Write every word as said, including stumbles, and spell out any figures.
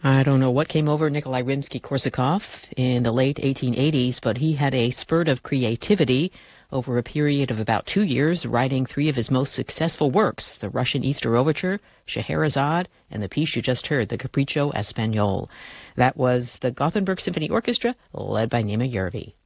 I don't know what came over Nikolai Rimsky-Korsakov in the late eighteen eighties, but he had a spurt of creativity over a period of about two years, writing three of his most successful works, the Russian Easter Overture, Scheherazade, and the piece you just heard, the Capriccio Espagnol. That was the Gothenburg Symphony Orchestra, led by Nima Järvi.